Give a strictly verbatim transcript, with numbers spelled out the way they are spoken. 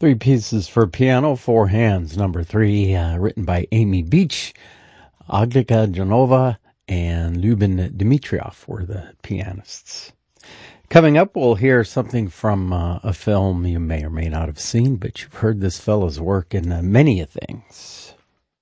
Three Pieces for Piano, Four Hands, number three, uh, written by Amy Beach, Agnika Janova, and Lyuben Dmitriev were the pianists. Coming up, we'll hear something from uh, a film you may or may not have seen, but you've heard this fellow's work in uh, many a things.